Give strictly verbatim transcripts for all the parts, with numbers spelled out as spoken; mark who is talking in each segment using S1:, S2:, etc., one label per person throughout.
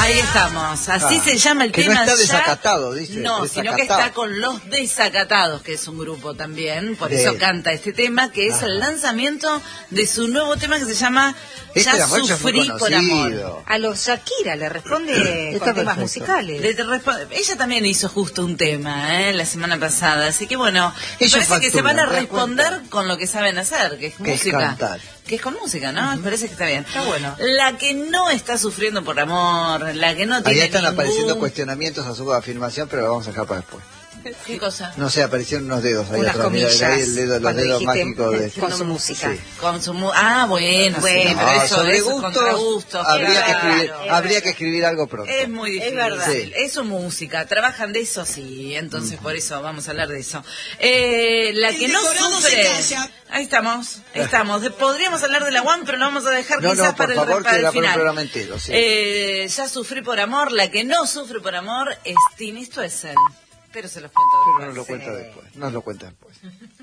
S1: Ahí estamos, así ah, se llama el
S2: que
S1: tema.
S2: No está
S1: ya...
S2: desacatado, dice.
S1: No,
S2: desacatado.
S1: sino que está con Los Desacatados, que es un grupo también, por
S2: de...
S1: eso canta este tema, que es ah. el lanzamiento de su nuevo tema que se llama
S2: este
S1: Ya Sufrí por Amor.
S3: A los Shakira le responde con temas musicales.
S1: Le responde... Ella también hizo justo un tema ¿eh? la semana pasada, así que bueno, me
S2: Ellos
S1: parece
S2: facturan,
S1: que se van a responder con lo que saben hacer, que es
S2: que
S1: música.
S2: Es cantar.
S1: Que es con música, ¿no? Me uh-huh. parece que está bien.
S3: Está bueno.
S1: La que no está sufriendo por amor, la que no tiene
S2: Ahí están
S1: ningún...
S2: apareciendo cuestionamientos a su afirmación, pero lo vamos a dejar para después.
S1: ¿Qué cosa?
S2: No sé, aparecieron unos dedos ahí
S3: Unas
S2: atrás.
S3: comillas.
S2: Mira, ahí el dedo, los dedos mágicos de...
S3: Con su música.
S2: Sí.
S1: Con su mu... Ah, bueno,
S3: bueno
S1: sí, pero
S2: no,
S1: eso,
S2: sobre
S1: eso
S2: gustos,
S1: es contra gustos.
S2: Habría,
S1: claro,
S2: que escribir,
S1: claro.
S2: habría que escribir algo pronto.
S1: Es muy difícil.
S3: Es verdad.
S1: Sí. Es su música, trabajan de eso, sí, entonces mm. por eso vamos a hablar de eso. Eh, la el que no sufre... Ahí estamos, ahí estamos. Podríamos hablar de la One, pero lo vamos a dejar
S2: no,
S1: quizás
S2: no, por
S1: para,
S2: favor,
S1: el, para
S2: que
S1: el final.
S2: El programa entero, sí.
S1: eh, ya sufrí por amor, la que no sufre por amor es Tini Stoessel. Pero se los cuento después.
S2: Pero nos lo cuenta después. Nos lo cuenta después.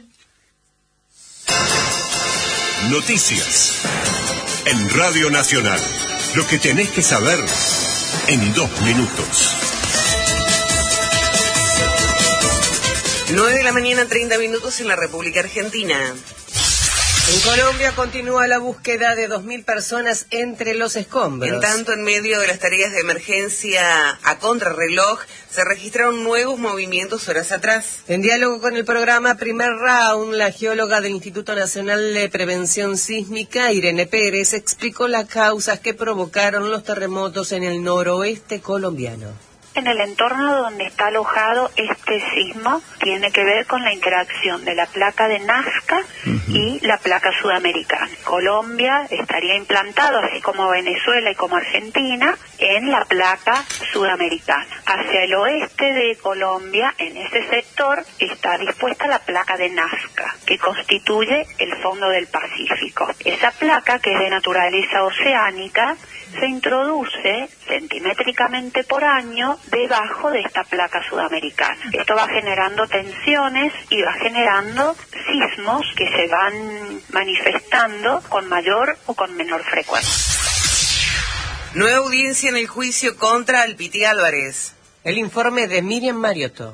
S4: Noticias. En Radio Nacional. Lo que tenés que saber en dos minutos.
S5: nueve de la mañana, treinta minutos en la República Argentina.
S6: En Colombia continúa la búsqueda de dos mil personas entre los escombros.
S5: En tanto, en medio de las tareas de emergencia a contrarreloj, se registraron nuevos movimientos horas atrás.
S6: En diálogo con el programa Primer Round, la geóloga del Instituto Nacional de Prevención Sísmica, Irene Pérez, explicó las causas que provocaron los terremotos en el noroeste colombiano.
S7: En el entorno donde está alojado este sismo tiene que ver con la interacción de la placa de Nazca uh-huh. y la placa sudamericana. Colombia estaría implantado, así como Venezuela y como Argentina, en la placa sudamericana. Hacia el oeste de Colombia, en ese sector, está dispuesta la placa de Nazca, que constituye el fondo del Pacífico. Esa placa, que es de naturaleza oceánica, se introduce centimétricamente por año debajo de esta placa sudamericana. Esto va generando tensiones y va generando sismos que se van manifestando con mayor o con menor frecuencia.
S5: Nueva audiencia en el juicio contra el Piti Álvarez.
S6: El informe de Miriam Mariotto.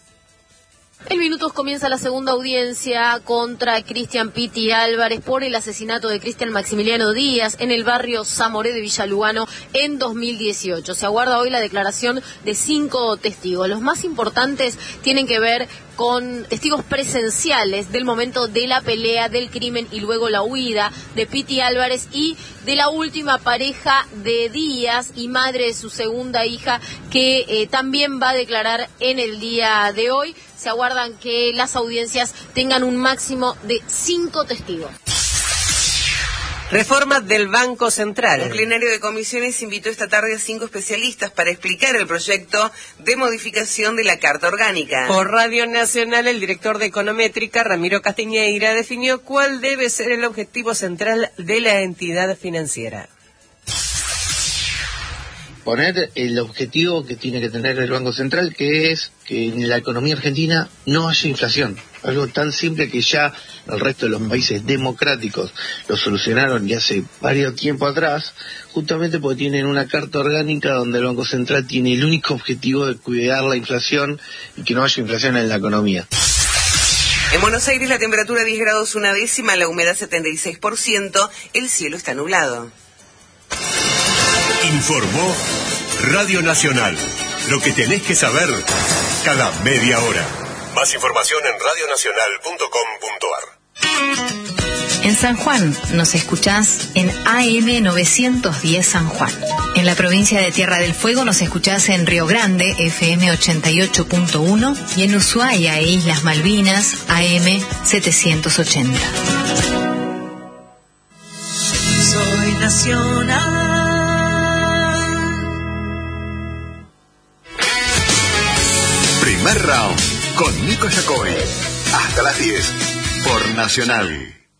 S8: En minutos comienza la segunda audiencia contra Cristian Piti Álvarez por el asesinato de Cristian Maximiliano Díaz en el barrio Zamoré de Villa Lugano en dos mil dieciocho. Se aguarda hoy la declaración de cinco testigos. Los más importantes tienen que ver con testigos presenciales del momento de la pelea, del crimen y luego la huida de Piti Álvarez y de la última pareja de Díaz y madre de su segunda hija, que eh, también va a declarar en el día de hoy. Se aguardan que las audiencias tengan un máximo de cinco testigos.
S6: Reforma del Banco Central.
S5: Un plenario de comisiones invitó esta tarde a cinco especialistas para explicar el proyecto de modificación de la Carta Orgánica.
S6: Por Radio Nacional, el director de Econométrica, Ramiro Castiñeira, definió cuál debe ser el objetivo central de la entidad financiera.
S9: Poner el objetivo que tiene que tener el Banco Central, que es que en la economía argentina no haya inflación. Algo tan simple que ya el resto de los países democráticos lo solucionaron y hace varios tiempo atrás, justamente porque tienen una carta orgánica donde el Banco Central tiene el único objetivo de cuidar la inflación y que no haya inflación en la economía.
S5: En Buenos Aires la temperatura diez grados una décima, la humedad setenta y seis por ciento, el cielo está nublado.
S4: Informó Radio Nacional. Lo que tenés que saber cada media hora. Más información en radio nacional punto com punto a r.
S10: En San Juan nos escuchás en A M novecientos diez San Juan. En la provincia de Tierra del Fuego nos escuchás en Río Grande, F M ochenta y ocho punto uno, y en Ushuaia e Islas Malvinas, A M setecientos ochenta.
S1: Soy nacional.
S4: Primer round con Nico Yacoy. Hasta las diez por Nacional.